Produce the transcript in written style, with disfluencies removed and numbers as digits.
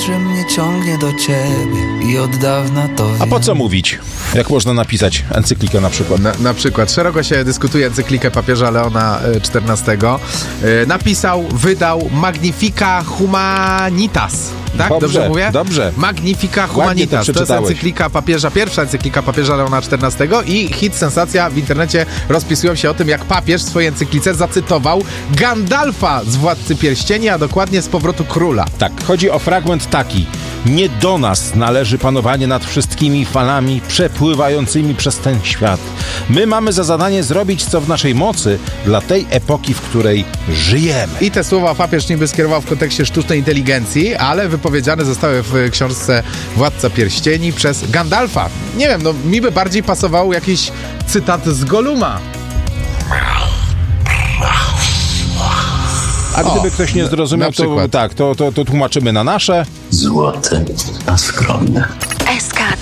że mnie ciągnie do ciebie i od dawna to wiem. A po co mówić? Jak można napisać encyklikę na przykład? Na przykład szeroko się dyskutuje encyklikę papieża Leona XIV. Napisał, wydał Magnifica Humanitas. Tak? Dobrze mówię? Dobrze. Magnifica Humanitas. To jest encyklika papieża, pierwsza encyklika papieża Leona XIV i hit, sensacja w internecie rozpisują się o tym, jak papież w swojej encyklice zacytował Gandalfa z Władcy Pierścieni, a dokładnie z Powrotu Króla. Tak, chodzi o fragment taki. Nie do nas należy panowanie nad wszystkimi falami przepływającymi przez ten świat. My mamy za zadanie zrobić, co w naszej mocy dla tej epoki, w której żyjemy. I te słowa papież niby skierował w kontekście sztucznej inteligencji, ale wypowiedziane zostały w książce Władca Pierścieni przez Gandalfa. Nie wiem, no mi by bardziej pasował jakiś cytat z Golluma. A gdyby ktoś nie zrozumiał, to tłumaczymy na nasze. Złote, a skromne. SK